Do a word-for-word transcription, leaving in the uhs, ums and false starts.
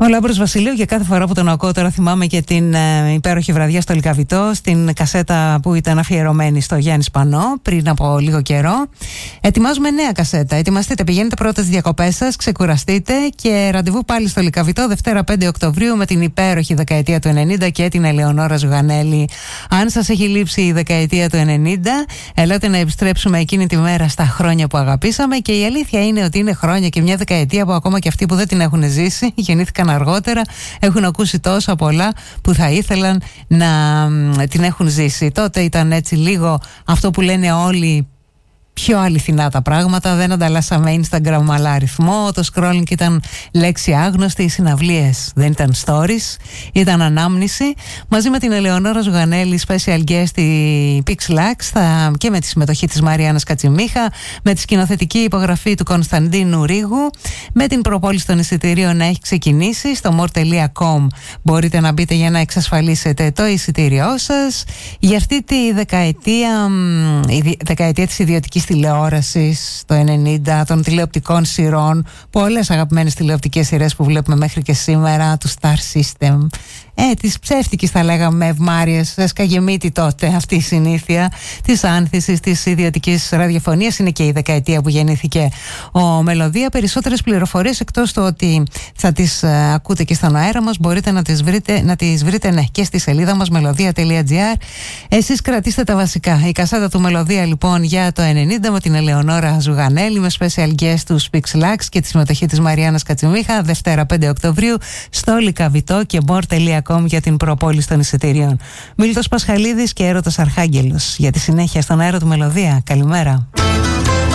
Ο Λάμπρος Βασιλείου, για κάθε φορά που τον ακούω τώρα θυμάμαι και την ε, υπέροχη βραδιά στο Λυκαβητό, στην κασέτα που ήταν αφιερωμένη στο Γιάννη Σπανό πριν από λίγο καιρό. Ετοιμάζουμε νέα κασέτα. Ετοιμαστείτε, πηγαίνετε πρώτα στις διακοπές σας, ξεκουραστείτε και ραντεβού πάλι στο Λυκαβητό Δευτέρα πέντε Οκτωβρίου με την υπέροχη δεκαετία του ενενήντα και την Ελεονόρα Ζουγανέλη. Αν σας έχει λείψει η δεκαετία του ενενήντα, ελάτε να επιστρέψουμε εκείνη τη μέρα στα χρόνια που αγαπήσαμε. Και η αλήθεια είναι ότι είναι χρόνια και μια δεκαετία που ακόμα και αυτοί που δεν την έχουν ζήσει, γεννήθηκαν αργότερα, έχουν ακούσει τόσα πολλά που θα ήθελαν να την έχουν ζήσει. Τότε ήταν έτσι λίγο αυτό που λένε όλοι, πιο αληθινά τα πράγματα. Δεν ανταλλάσσαμε Instagram αλλά αριθμό. Το scrolling ήταν λέξη άγνωστη. Οι συναυλίες δεν ήταν stories, ήταν ανάμνηση. Μαζί με την Ελεονόρα Ζουγανέλη, special guest η Pixlax, θα, και με τη συμμετοχή της Μαριάννας Κατσιμίχα, με τη σκηνοθετική υπογραφή του Κωνσταντίνου Ρίγου, με την προπόληση των εισιτηρίων να έχει ξεκινήσει. Στο more τελεία com μπορείτε να μπείτε για να εξασφαλίσετε το εισιτήριό σας για αυτή τη δεκαετία, η δεκαετία της ιδιωτικής τηλεόρασης, το ενενήντα, των τηλεοπτικών σειρών, πολλές αγαπημένες τηλεοπτικές σειρές που βλέπουμε μέχρι και σήμερα, του Star System, ε, της ψεύτικης θα λέγαμε ευμάρειας, σκαγεμίτη τότε αυτή η συνήθεια της άνθησης της ιδιωτικής ραδιοφωνίας. Είναι και η δεκαετία που γεννήθηκε ο Μελωδία. Περισσότερες πληροφορίες, εκτός του ότι θα τις uh, ακούτε και στον αέρα μας, μπορείτε να τις βρείτε, να τις βρείτε ναι, και στη σελίδα μας μελωδία τελεία τζι άρ. Εσείς κρατήστε τα βασικά. Η κασέτα του Μελωδία λοιπόν για το ενενήντα με την Ελεονόρα Ζουγανέλη, με special guest του Pixlax και τη συμμετοχή της Μαριάννας Κατσιμίχα, Δευτέρα πέντε Οκτωβρίου στο Λυκαβητό και more τελεία com για την προπόληση των εισιτηρίων. Μίλτος Πασχαλίδης και Έρωτας Αρχάγγελος για τη συνέχεια στον αέρα του Μελωδία. Καλημέρα.